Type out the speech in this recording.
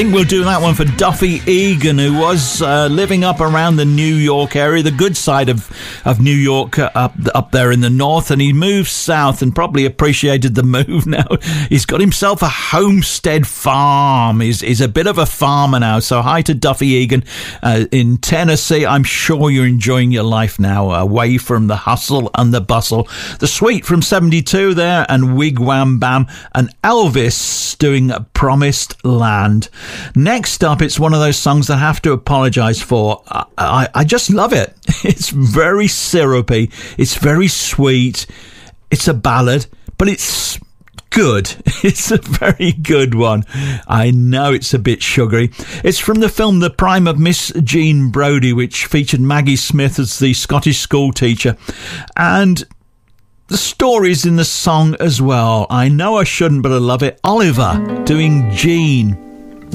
I think we'll do that one for Duffy Egan, who was living up around the New York area, the good side of New York, up there in the north, and he moved south and probably appreciated the move now. He's got himself a homestead farm. He's a bit of a farmer now. So hi to Duffy Egan in Tennessee. I'm sure you're enjoying your life now, away from the hustle and the bustle. The Sweet from 72 there, and Wigwam Bam, and Elvis doing Promised Land. Next up, it's one of those songs that I have to apologise for. I just love it. It's very syrupy. It's very sweet. It's a ballad, but it's good. It's a very good one. I know it's a bit sugary. It's from the film The Prime of Miss Jean Brodie, which featured Maggie Smith as the Scottish school teacher. And the story's in the song as well. I know I shouldn't, but I love it. Oliver doing Jean.